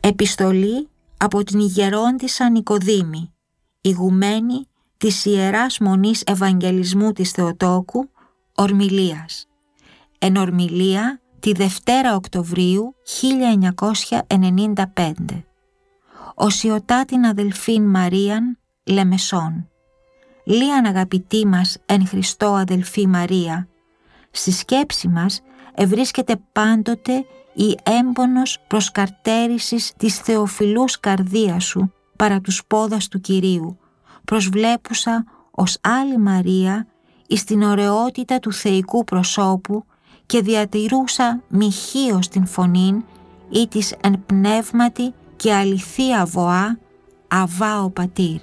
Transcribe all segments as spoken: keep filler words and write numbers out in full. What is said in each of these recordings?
Επιστολή από την ηγερόντισσα Νικοδήμη, ηγουμένη της Ιεράς Μονής Ευαγγελισμού της Θεοτόκου, Ορμιλίας. Εν Ορμιλία τη Δευτέρα Οκτωβρίου χίλια εννιακόσια ενενήντα πέντε. Οσιωτά την αδελφήν Μαρίαν Λεμεσόν. Λίαν αγαπητή μας εν Χριστώ αδελφή Μαρία, στη σκέψη μας ευρίσκεται πάντοτε η έμπονος προσκαρτέρησης της θεοφιλούς καρδίας σου παρά τους πόδας του Κυρίου, προσβλέπουσα ως άλλη Μαρία εις την ωραιότητα του θεϊκού προσώπου και διατηρούσα μοιχείως την φωνήν ή της εν πνεύματι και αληθεία βοά Αβά ο Πατήρ.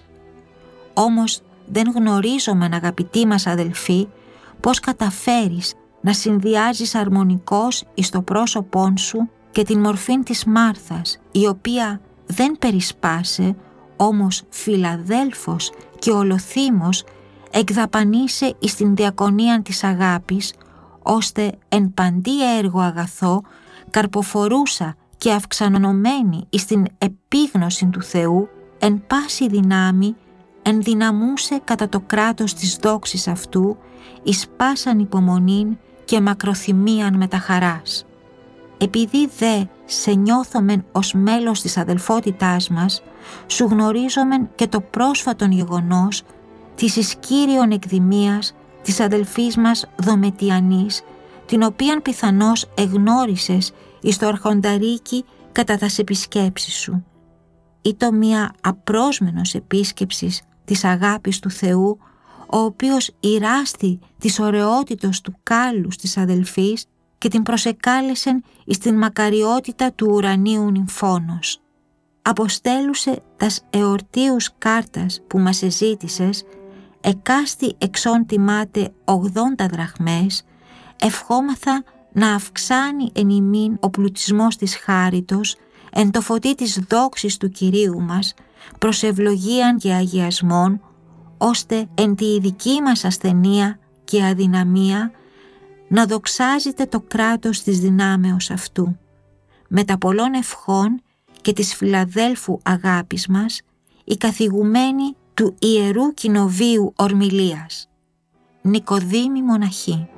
Όμως δεν γνωρίζομεν, αγαπητοί μας αδελφοί, πώς καταφέρεις να συνδυάζεις αρμονικώς εις το πρόσωπόν σου και την μορφήν της Μάρθας, η οποία δεν περισπάσε, όμως φιλαδέλφος και ολοθύμος εκδαπανίσε εις την διακονία της αγάπης, ώστε εν παντή έργο αγαθό καρποφορούσα και αυξανωμένη εις την επίγνωση του Θεού, εν πάση δυνάμει ενδυναμούσε κατά το κράτος της δόξης αυτού εις πάσαν υπομονήν και μακροθυμίαν με τα χαράς. Επειδή δε σε νιώθομεν ως μέλος της αδελφότητάς μας, σου γνωρίζομεν και το πρόσφατον γεγονός της εις Κύριον εκδημίας της αδελφής μας Δομετιανής, την οποίαν πιθανώς εγνώρισες εις το αρχονταρίκι κατά τας επισκέψεις σου. Ήτο μια απρόσμενος επίσκεψης της αγάπης του Θεού, ο οποίος ηράστη της ωραιότητος του κάλους της αδελφής και την προσεκάλεσεν εις την μακαριότητα του ουρανίου νυμφώνος. Αποστέλουσε τας εορτίους κάρτας που μας εζήτησες, εκάστη εξών τιμάται ογδόντα δραχμές, ευχόμαθα να αυξάνει εν ημίν ο πλουτισμός της χάριτος, εν το φωτί της δόξης του Κυρίου μας, προς ευλογίαν και αγιασμόν, ώστε εν τη ειδική μας ασθενεία και αδυναμία να δοξάζεται το κράτος της δυνάμεως αυτού. Με τα πολλών ευχών και της φιλαδέλφου αγάπης μας, η καθηγουμένη του Ιερού Κοινοβίου Ορμιλίας. Νικοδήμη Μοναχή.